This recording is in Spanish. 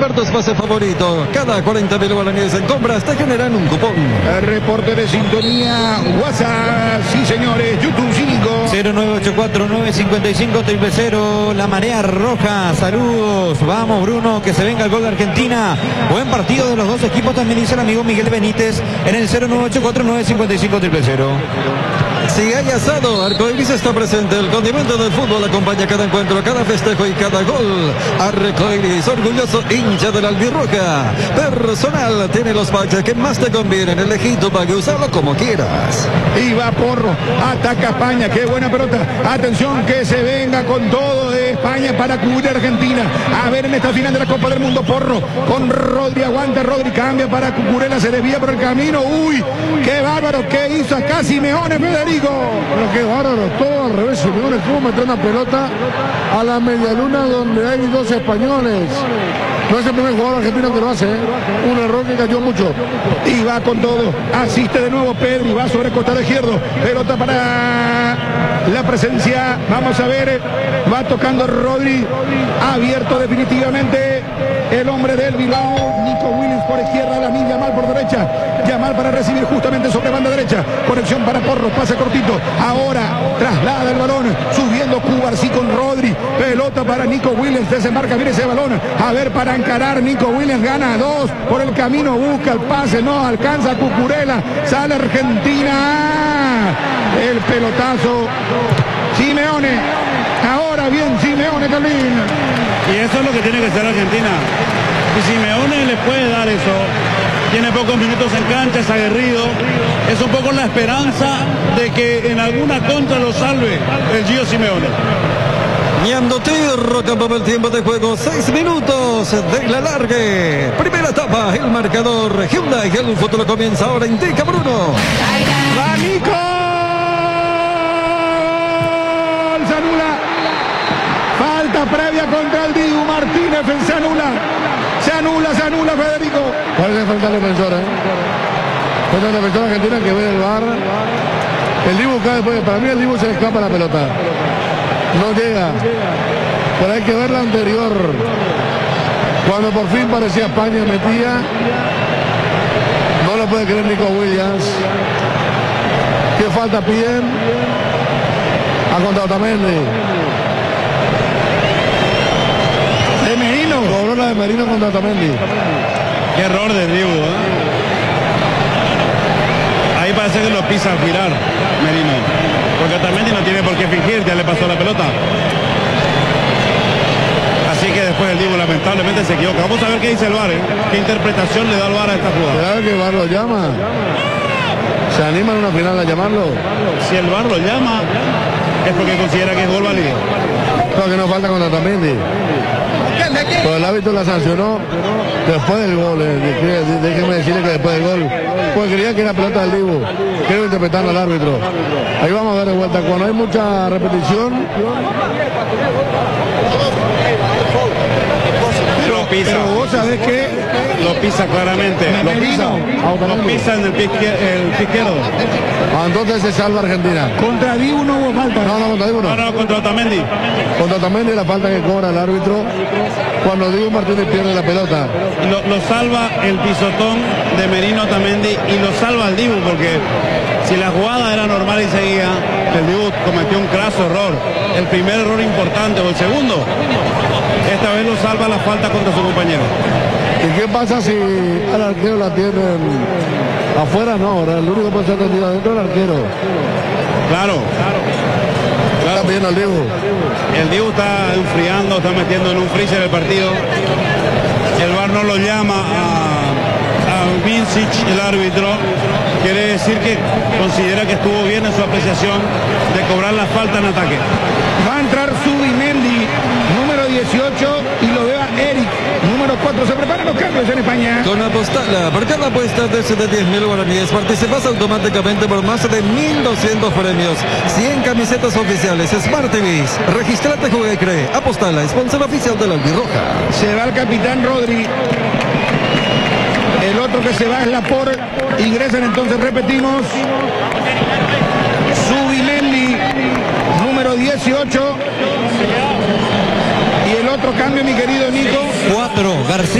participar tu espacio favorito. Cada 40.000 guaraníes en compras te generan un cupón. El reporte de sintonía, WhatsApp, sí señores, YouTube 5. 0984-955-000, la marea roja, saludos, vamos Bruno, que se venga el gol de Argentina. Buen partido de los dos equipos, también dice el amigo Miguel Benítez en el 0984-955-000. Si hay asado, Arcoiris está presente. El condimento del fútbol acompaña cada encuentro, cada festejo y cada gol. Arcoiris, orgulloso hincha de la albirroja. Personal, tiene los packs que más te convienen. Elegí tu pack y usarlo como quieras. Y va Porro, ataca España, qué buena pelota. Atención, que se venga con todo de España para cubrir a Argentina. A ver en esta final de la Copa del Mundo, Porro con Rodri, aguanta Rodri, cambia para Cucurella, se desvía por el camino. Uy, qué bárbaro, qué hizo acá Simeone, Federico. Pero qué bárbaro, todo al revés. Simeone cómo meter una pelota a la medialuna donde hay dos españoles. No es el primer jugador argentino que lo hace, ¿eh? Un error que cayó mucho. Y va con todo, asiste de nuevo Pedri, va sobre el costado izquierdo, pelota para la presencia, vamos a ver, va tocando Rodri, abierto definitivamente el hombre del Bilbao, Nico Williams por izquierda, Lamine Yamal por derecha, Yamal para recibir justamente sobre banda derecha, conexión para Porro, pase cortito, ahora traslada el balón, subiendo Cubarsí con Rodri, pelota para Nico Williams, desembarca bien ese balón, a ver para encarar, Nico Williams gana 2, por el camino busca el pase, no alcanza Cucurella, sale Argentina, el pelotazo, Simeone, ahora bien Simeone también. Y eso es lo que tiene que hacer Argentina. Y Simeone le puede dar eso. Tiene pocos minutos en cancha, es aguerrido. Es un poco la esperanza de que en alguna contra lo salve el Gio Simeone. Ñando Tirro, campo del tiempo de juego, 6 minutos de la largue. Primera etapa, el marcador Hyundai, el futuro comienza ahora, indica Bruno. ¡Va Nico! Se anula. Falta previa contra el Dibu Martínez, se anula, Federico. Parece falta el defensor, ¿eh? Falta el defensor argentina que ve el VAR. El Dibu cae después, para mí el Dibu se le escapa la pelota. No llega. Pero hay que ver la anterior. Cuando por fin parecía España metía. No lo puede creer Nico Williams. ¿Qué falta piden? Ha contado Otamendi. De Merino. Cobró la de Merino contra Otamendi. Qué error de Dibu, ¿eh? Ahí parece que lo pisa al girar Merino. Porque Otamendi no tiene por qué fingir, ya le pasó la pelota. Así que después el Dibu lamentablemente se equivoca. Vamos a ver qué dice el VAR, ¿eh? ¿Qué interpretación le da el VAR a esta jugada? ¿Será que el VAR lo llama? ¿Se anima en una final a llamarlo? Si el VAR lo llama, es porque considera que es gol válido. No, que no falta contra Otamendi. Pero el árbitro la sancionó después del gol. Déjeme decirle que después del gol. Pues creía que era pelota del Dibu. Quiero interpretarlo al árbitro. Ahí vamos a ver de vuelta. Cuando hay mucha repetición. Lo pisa. Pero vos sabés que Lo pisa claramente. Lo pisa en el pie izquierdo. Entonces se salva Argentina. contra Dibu no hubo falta. No, contra Dibu no. No, contra Otamendi. Contra Otamendi la falta que cobra el árbitro cuando Dibu Martínez pierde la pelota. Lo salva el pisotón de Merino Otamendi y lo salva el Dibu, porque si la jugada era normal y seguía, el Dibu cometió un craso error. El primer error importante, o el segundo. Esta vez lo salva la falta contra su compañero. ¿Y qué pasa si al arquero la tienen afuera? No, ahora el único que puede ser atendido adentro es el arquero. Claro. Está pidiendo al Dibu. El Dibu está enfriando, está metiendo en un freezer el partido. El VAR no lo llama a Vincic, el árbitro. Quiere decir que considera que estuvo bien en su apreciación de cobrar la falta en ataque. Va a entrar Zubimendi, número 18, y lo vea Eric, número 4. Se preparan los cambios en España. Con Apostala, por cada apuesta de 10.000 guaraníes participas automáticamente por más de 1.200 premios, 100 camisetas oficiales, Smart TVs. Regístrate, juega y cree. Apostala, sponsor oficial de la Albirroja. Se va el capitán Rodri. El otro que se va es Laporte. Ingresan entonces, repetimos. Zubimendi, número 18. Y el otro cambio, mi querido Nico. 4, García.